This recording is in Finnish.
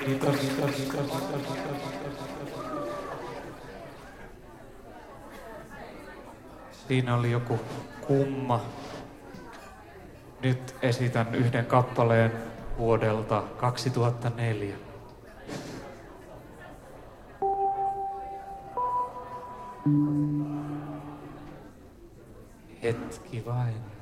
Kiitos. Siinä oli joku kumma. Nyt esitän yhden kappaleen vuodelta 2004. Hetki vain.